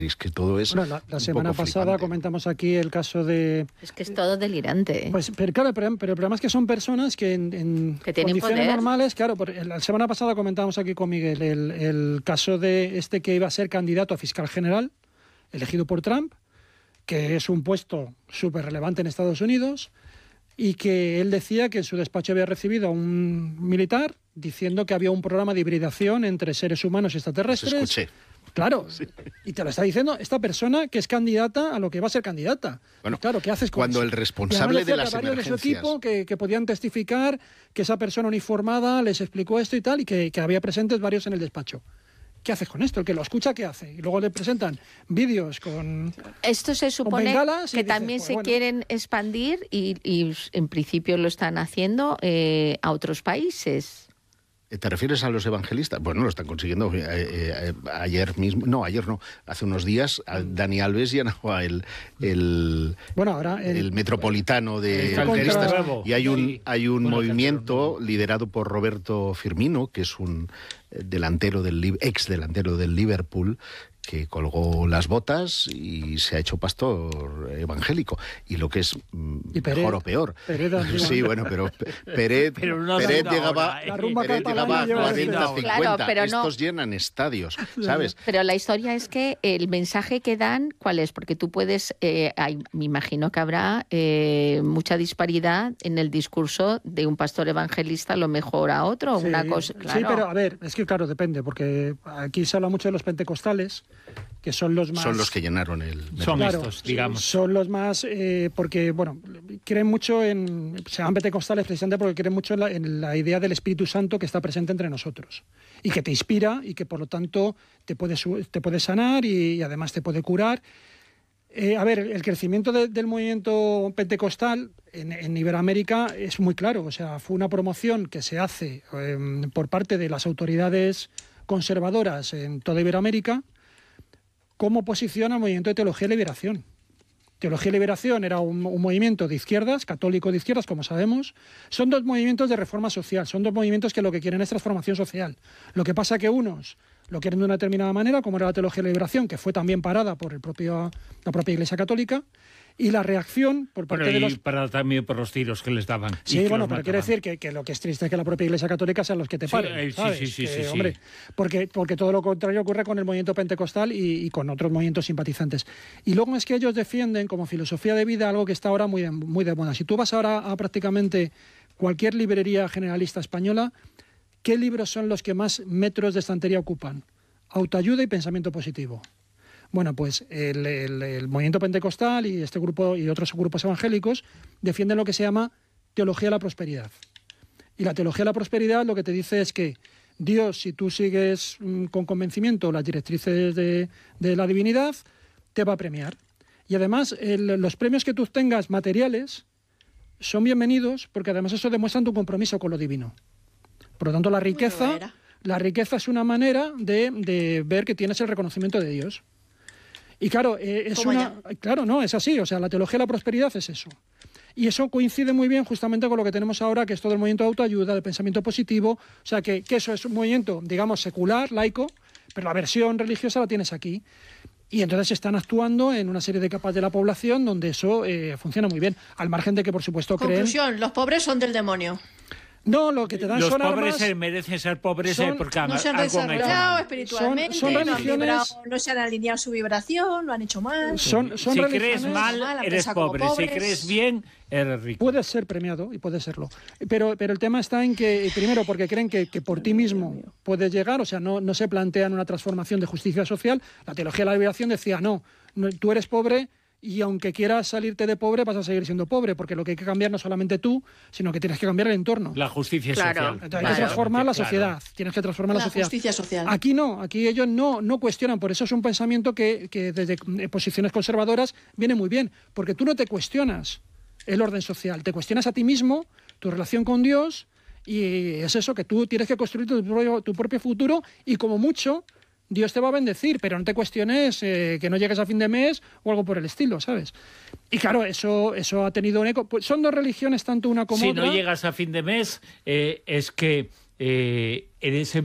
Es que todo es. Bueno, la semana pasada flipante. Comentamos aquí el caso de. Es que es todo delirante. Pues, pero claro, pero el problema es que son personas que en que tienen condiciones poder. normales, claro. La semana pasada comentábamos aquí con Miguel el caso de este que iba a ser candidato a fiscal general, elegido por Trump, que es un puesto súper relevante en Estados Unidos, y que él decía que en su despacho había recibido a un militar diciendo que había un programa de hibridación entre seres humanos y extraterrestres. Pues escuché. Claro, sí. Y te lo está diciendo esta persona que es candidata a lo que va a ser candidata. Bueno, claro, ¿qué haces con cuando eso? el responsable de las varios emergencias... de su equipo que podían testificar que esa persona uniformada les explicó esto y tal, y que había presentes varios en el despacho. ¿Qué haces con esto? El que lo escucha, ¿qué hace? Y luego le presentan vídeos con... Esto se supone bengalas que dices, también pues, se bueno. quieren expandir y en principio lo están haciendo a otros países. ¿Te refieres a los evangelistas? Bueno, lo están consiguiendo ayer mismo. No, ayer no. Hace unos días Dani Alves llenó el metropolitano de evangelistas. Y hay un movimiento liderado por Roberto Firmino, que es un ex delantero del Liverpool, que colgó las botas y se ha hecho pastor evangélico. Y lo que es mejor o peor. Sí, bueno, pero Peret llegaba a 40, 50. Claro, pero Estos llenan estadios, ¿sabes? Pero la historia es que el mensaje que dan, ¿cuál es? Porque tú puedes, me imagino que habrá mucha disparidad en el discurso de un pastor evangelista, a lo mejor a otro, Sí, una cosa, claro. Sí, pero a ver, es que claro, depende, porque aquí se habla mucho de los pentecostales, que son los más... Son los que llenaron el... Son claro, estos, digamos. Son los más... porque, bueno, creen mucho en... Se llaman pentecostales precisamente porque creen mucho en la idea del Espíritu Santo que está presente entre nosotros. Y que te inspira y que, por lo tanto, te puede sanar y además te puede curar. A ver, el crecimiento del movimiento pentecostal en Iberoamérica es muy claro. O sea, fue una promoción que se hace por parte de las autoridades conservadoras en toda Iberoamérica. ¿Cómo posiciona el movimiento de Teología y Liberación? Teología y Liberación era un movimiento de izquierdas, católico de izquierdas, como sabemos. Son dos movimientos de reforma social, son dos movimientos que lo que quieren es transformación social. Lo que pasa que unos lo quieren de una determinada manera, como era la Teología y Liberación, que fue también parada por la propia Iglesia Católica, y la reacción por parte de los... parada también por los tiros que les daban. Sí, bueno, pero quiere decir que lo que es triste es que la propia Iglesia Católica sean los que te paren, ¿sabes? Sí. Hombre, porque todo lo contrario ocurre con el movimiento pentecostal y con otros movimientos simpatizantes. Y luego es que ellos defienden como filosofía de vida algo que está ahora muy de moda. Si tú vas ahora a prácticamente cualquier librería generalista española, ¿qué libros son los que más metros de estantería ocupan? Autoayuda y pensamiento positivo. Bueno, pues el movimiento pentecostal y este grupo y otros grupos evangélicos defienden lo que se llama teología de la prosperidad. Y la teología de la prosperidad lo que te dice es que Dios, si tú sigues con convencimiento las directrices de la divinidad, te va a premiar. Y además, los premios que tú tengas materiales son bienvenidos porque además eso demuestra tu compromiso con lo divino. Por lo tanto, la riqueza es una manera de ver que tienes el reconocimiento de Dios. Y claro, es así. O sea, la teología de la prosperidad es eso. Y eso coincide muy bien justamente con lo que tenemos ahora, que es todo el movimiento de autoayuda, de pensamiento positivo. O sea, que eso es un movimiento, digamos, secular, laico, pero la versión religiosa la tienes aquí. Y entonces están actuando en una serie de capas de la población donde eso funciona muy bien. Al margen de que, por supuesto, Conclusión, los pobres son del demonio. No, lo que te dan los son pobres armas... merecen ser pobres porque no se han desarrollado espiritualmente, no se han alineado su vibración, lo han hecho mal. Si crees mal, eres pobre. Si crees bien, eres rico. Puedes ser premiado y puedes serlo. Pero el tema está en que, primero, porque creen que por ti mismo puedes llegar, o sea, no se plantean una transformación de justicia social. La teología de la liberación decía, no, tú eres pobre, y aunque quieras salirte de pobre, vas a seguir siendo pobre, porque lo que hay que cambiar no solamente tú, sino que tienes que cambiar el entorno. La justicia social. Entonces, hay que transformar la sociedad. Tienes que transformar la sociedad. Justicia social. Aquí no, aquí ellos no cuestionan. Por eso es un pensamiento que desde posiciones conservadoras viene muy bien, porque tú no te cuestionas el orden social, te cuestionas a ti mismo, tu relación con Dios, y es eso, que tú tienes que construir tu propio futuro, y como mucho... Dios te va a bendecir, pero no te cuestiones que no llegues a fin de mes o algo por el estilo, ¿sabes? Y claro, eso ha tenido un eco. Pues son dos religiones, tanto una como otra. Si no llegas a fin de mes, es que eres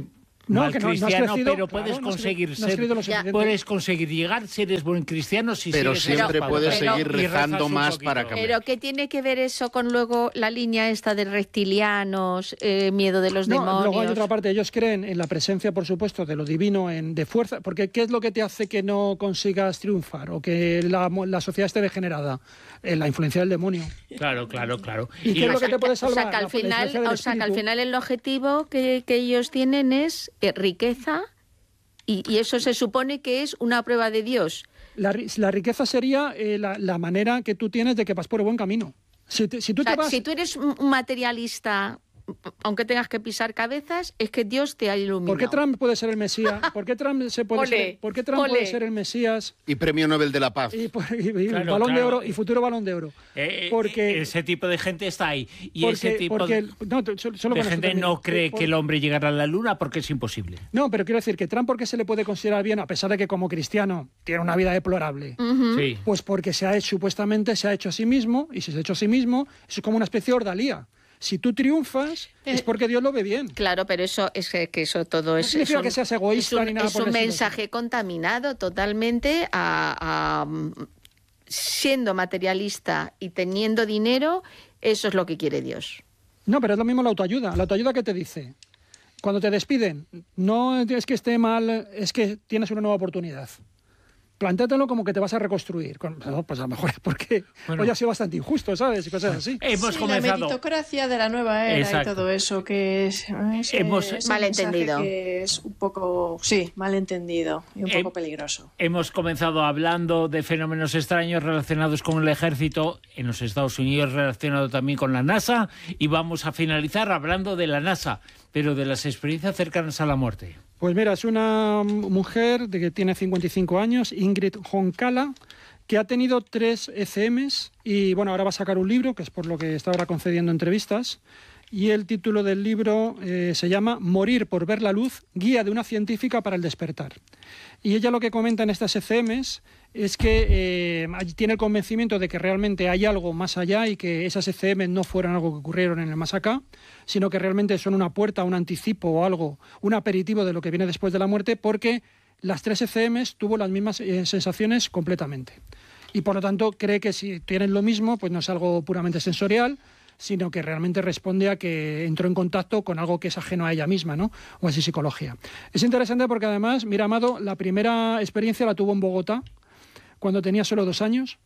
No, que no has cristiano, crecido, pero puedes conseguir puedes conseguir llegar si eres buen cristiano, pero siempre puedes seguir rezando más para cambiar. Pero ¿qué tiene que ver eso con luego la línea esta de reptilianos, miedo de los demonios? Luego hay otra parte, ellos creen en la presencia, por supuesto, de lo divino, de fuerza, porque ¿qué es lo que te hace que no consigas triunfar o que la sociedad esté degenerada? La influencia del demonio. Claro. ¿Y qué es lo que te puede salvar? O sea, que al final el objetivo que ellos tienen es riqueza y eso se supone que es una prueba de Dios. La riqueza sería la manera que tú tienes de que vas por el buen camino. Si tú eres un materialista, aunque tengas que pisar cabezas, es que Dios te ha iluminado. ¿Por qué Trump puede ser el Mesías? ¿Por qué Trump puede ser el Mesías? Y Premio Nobel de la Paz. Y Balón de Oro y futuro Balón de Oro. Porque ese tipo de gente está ahí. Y ese tipo de gente no cree que el hombre llegará a la luna porque es imposible. No, pero quiero decir que Trump, ¿por qué se le puede considerar bien, a pesar de que como cristiano tiene una vida deplorable? Sí. Pues porque supuestamente se ha hecho a sí mismo, y si se ha hecho a sí mismo, es como una especie de ordalía. Si tú triunfas, es porque Dios lo ve bien. Claro, pero eso es que eso todo es... No significa que seas egoísta ni nada por el estilo. Es un mensaje contaminado totalmente siendo materialista y teniendo dinero, eso es lo que quiere Dios. No, pero es lo mismo la autoayuda. La autoayuda, ¿qué te dice? Cuando te despiden, no es que esté mal, es que tienes una nueva oportunidad. Plantéatelo como que te vas a reconstruir. Pues a lo mejor es porque hoy ha sido bastante injusto, ¿sabes? Y cosas así. La meritocracia de la nueva era. Exacto. Y todo eso que hemos malentendido. Que es un poco, malentendido y un poco peligroso. Hemos comenzado hablando de fenómenos extraños relacionados con el ejército en los Estados Unidos, relacionado también con la NASA, y vamos a finalizar hablando de la NASA, pero de las experiencias cercanas a la muerte. Pues mira, es una mujer que tiene 55 años, Ingrid Honkala, que ha tenido 3 ECMs y bueno, ahora va a sacar un libro, que es por lo que está ahora concediendo entrevistas, y el título del libro se llama Morir por ver la luz, guía de una científica para el despertar. Y ella lo que comenta en estas ECMs es que tiene el convencimiento de que realmente hay algo más allá y que esas ECMs no fueron algo que ocurrieron en el más acá, sino que realmente son una puerta, un anticipo o algo, un aperitivo de lo que viene después de la muerte, porque las 3 ECMs tuvo las mismas sensaciones completamente. Y por lo tanto cree que si tienen lo mismo, pues no es algo puramente sensorial, sino que realmente responde a que entró en contacto con algo que es ajeno a ella misma, ¿no? O así psicología. Es interesante porque además, mira, Amado, la primera experiencia la tuvo en Bogotá, cuando tenía solo 2 años.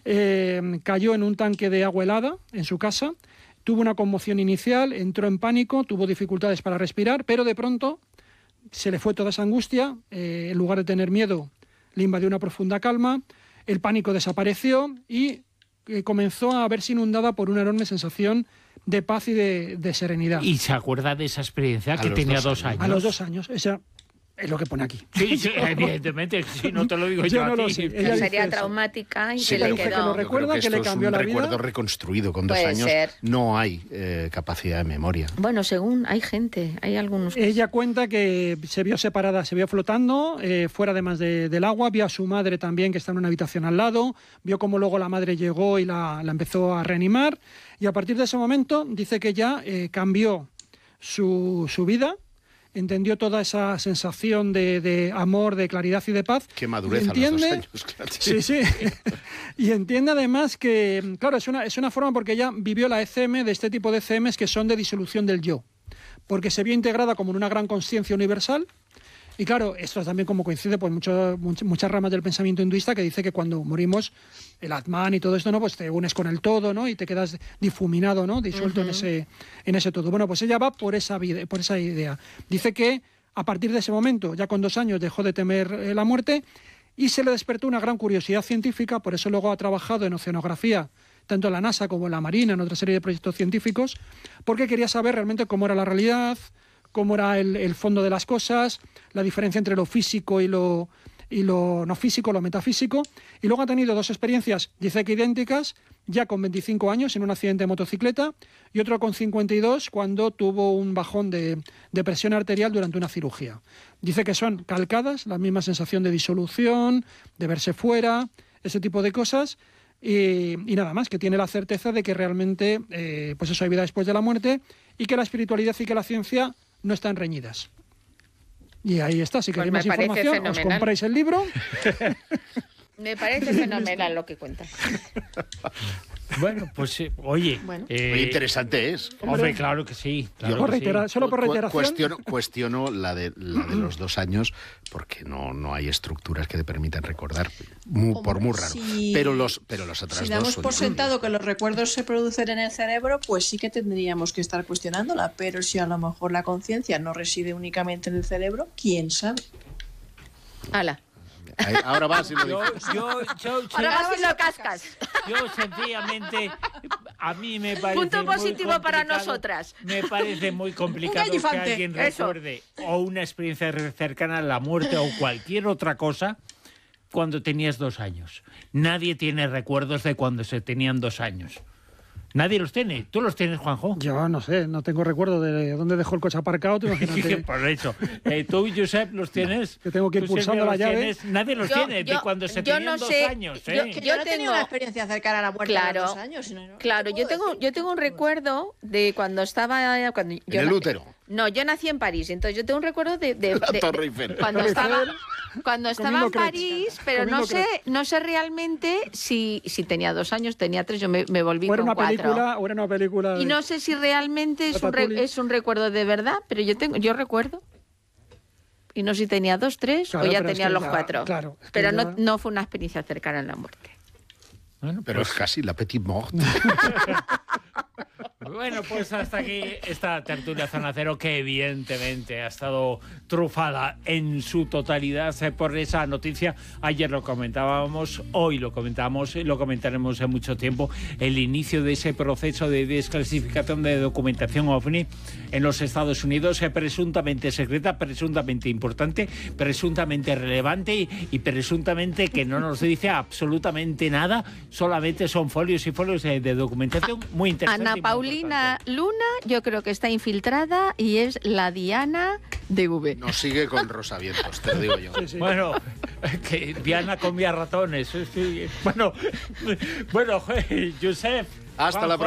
Cayó en un tanque de agua helada en su casa, tuvo una conmoción inicial, entró en pánico, tuvo dificultades para respirar, pero de pronto se le fue toda esa angustia, en lugar de tener miedo, le invadió una profunda calma, el pánico desapareció y comenzó a verse inundada por una enorme sensación de paz y de serenidad. ¿Y se acuerda de esa experiencia que tenía 2 años? A los 2 años, esa es lo que pone aquí. Sí, evidentemente, si no te lo digo yo no a ti. Lo sé. Sería traumática y se le quedó. Que lo recuerda, que le cambió la vida. Es un recuerdo reconstruido con 2 años. No hay capacidad de memoria. Bueno, según hay gente, hay algunos. Ella cuenta que se vio separada, se vio flotando fuera además del agua, vio a su madre también que está en una habitación al lado, vio cómo luego la madre llegó y la empezó a reanimar, y a partir de ese momento dice que ya cambió su vida. Entendió toda esa sensación de amor, de claridad y de paz. Qué madurez a los 2 años, claro. Sí. Y entiende además que, claro, es una forma porque ella vivió la ECM de este tipo de ECMs que son de disolución del yo, porque se vio integrada como en una gran conciencia universal. Y claro, esto también como coincide pues muchas ramas del pensamiento hinduista que dice que cuando morimos, el Atman y todo esto, ¿no? Pues te unes con el todo, ¿no? Y te quedas difuminado, ¿no? Disuelto en ese todo. Bueno, pues ella va por esa idea. Dice que a partir de ese momento, ya con 2 años, dejó de temer la muerte y se le despertó una gran curiosidad científica, por eso luego ha trabajado en oceanografía, tanto en la NASA como en la Marina, en otra serie de proyectos científicos, porque quería saber realmente cómo era la realidad, cómo era el fondo de las cosas, la diferencia entre lo físico y lo no físico, lo metafísico. Y luego ha tenido 2 experiencias, dice que idénticas, ya con 25 años en un accidente de motocicleta y otro con 52 cuando tuvo un bajón de presión arterial durante una cirugía. Dice que son calcadas, la misma sensación de disolución, de verse fuera, ese tipo de cosas. Y nada más, que tiene la certeza de que realmente pues eso, hay vida después de la muerte y que la espiritualidad y que la ciencia no están reñidas. Y ahí está, si queréis Pues más información, fenomenal. os compráis el libro. Me parece fenomenal lo que cuenta. Bueno, pues oye, Bueno. Muy interesante es. Hombre, claro que sí. Claro Por que sí. solo por reiteración. Cuestiono la de los 2 años, porque no hay estructuras que te permitan recordar, por muy raro. Pero los otras Si dos damos son por sentado que los recuerdos se producen en el cerebro, pues sí que tendríamos que estar cuestionándola. Pero si a lo mejor la conciencia no reside únicamente en el cerebro, ¿quién sabe? Hala. Ahora vas y lo dices. Ahora vas y lo cascas. Yo sencillamente, a mí me parece Punto positivo muy para complicado, nosotras. Me parece muy complicado que gallifante. alguien Eso. recuerde o una experiencia cercana a la muerte o cualquier otra cosa cuando tenías 2 años. Nadie tiene recuerdos de cuando se tenían 2 años. Nadie los tiene. ¿Tú los tienes, Juanjo? Yo no sé, no tengo recuerdo de dónde dejó el coche aparcado. Tú imagínate. Por eso. ¿Tú, Josep, los tienes? Que tengo que ir ¿Tú, pulsando Silvia, la los llave. tienes? Nadie los tiene de cuando se yo tenían no 2 sé, años. yo- ¿eh? Yo no he tenido tengo- una experiencia cercana a la muerte Claro. a los 2 años. Claro, yo tengo un recuerdo de cuando estaba... Cuando En el útero. No, yo nací en París, entonces yo tengo un recuerdo de La Torre Eiffel. cuando estaba en Comiendo crepes. París, pero Comiendo no sé realmente si tenía 2 años, tenía 3, yo me volví O era con una 4. película, o era una película. Y no sé si realmente Ratatouille. es un recuerdo de verdad, pero yo recuerdo. Y no sé si tenía 2, 3 Claro, o ya pero es tenía que los ya- 4. claro, es que Pero ya- no fue una experiencia cercana a la muerte. Bueno, Pero es casi la petite mort. Bueno, pues hasta aquí esta tertulia Zona Cero, que evidentemente ha estado trufada en su totalidad por esa noticia. Ayer lo comentábamos, hoy lo comentamos, lo comentaremos en mucho tiempo, el inicio de ese proceso de desclasificación de documentación OVNI en los Estados Unidos, presuntamente secreta, presuntamente importante, presuntamente relevante y presuntamente que no nos dice absolutamente nada, solamente son folios y folios de documentación muy interesante. Ana y muy Paulina importante. Luna, yo creo que está infiltrada y es la Diana de V. Nos sigue con Rosavientos, te lo digo yo. Sí. Bueno, que Diana comía ratones. Sí. Bueno, Josep. Hasta la próxima.